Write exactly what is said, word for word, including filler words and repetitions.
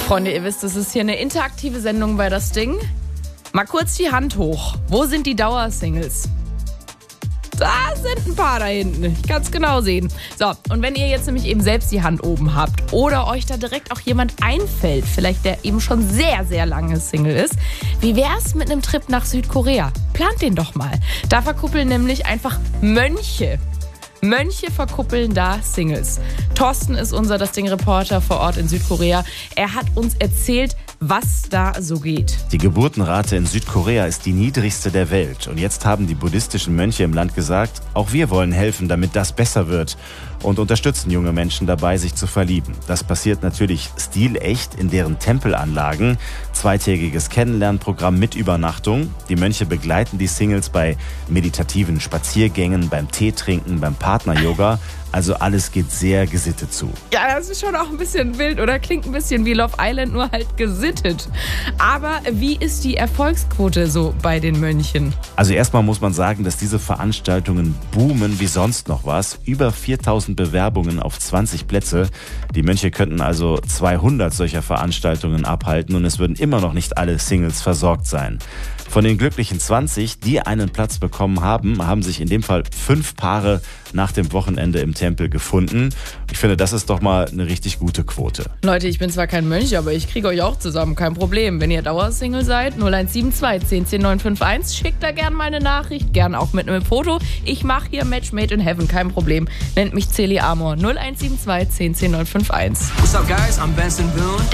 Freunde, ihr wisst, es ist hier eine interaktive Sendung bei Das Ding. Mal kurz die Hand hoch. Wo sind die Dauersingles? Da sind ein paar da hinten. Ich kann es genau sehen. So, und wenn ihr jetzt nämlich eben selbst die Hand oben habt oder euch da direkt auch jemand einfällt, vielleicht der eben schon sehr, sehr lange Single ist, wie wär's mit einem Trip nach Südkorea? Plant den doch mal. Da verkuppeln nämlich einfach Mönche. Mönche verkuppeln da Singles. Thorsten ist unser Das Ding-Reporter vor Ort in Südkorea. Er hat uns erzählt, was da so geht. Die Geburtenrate in Südkorea ist die niedrigste der Welt. Und jetzt haben die buddhistischen Mönche im Land gesagt, auch wir wollen helfen, damit das besser wird. Und unterstützen junge Menschen dabei, sich zu verlieben. Das passiert natürlich stilecht in deren Tempelanlagen. Zweitägiges Kennenlernprogramm mit Übernachtung. Die Mönche begleiten die Singles bei meditativen Spaziergängen, beim Teetrinken, beim Partner-Yoga. Also alles geht sehr gesittet zu. Ja, das ist schon auch ein bisschen wild oder klingt ein bisschen wie Love Island, nur halt gesittet. Aber wie ist die Erfolgsquote so bei den Mönchen? Also erstmal muss man sagen, dass diese Veranstaltungen boomen wie sonst noch was. Über viertausend Bewerbungen auf zwanzig Plätze. Die Mönche könnten also zweihundert solcher Veranstaltungen abhalten und es würden immer noch nicht alle Singles versorgt sein. Von den glücklichen zwanzig, die einen Platz bekommen haben, haben sich in dem Fall fünf Paare nach dem Wochenende im Tempel gefunden. Ich finde, das ist doch mal eine richtig gute Quote. Leute, ich bin zwar kein Mönch, aber ich kriege euch auch zusammen, kein Problem. Wenn ihr Dauersingle seid, null eins sieben zwei, zehn zehn neun fünf eins, schickt da gerne mal eine Nachricht, gern auch mit einem Foto. Ich mache hier Match Made in Heaven, kein Problem. Nennt mich Celi Amor, null eins sieben zwei, zehn zehn neun fünf eins. What's up, guys? I'm Benson Boone.